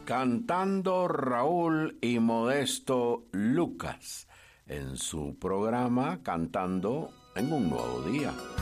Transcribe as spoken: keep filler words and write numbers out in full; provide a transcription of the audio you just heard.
Cantando Raúl y Modesto Lucas en su programa Cantando en un Nuevo Día.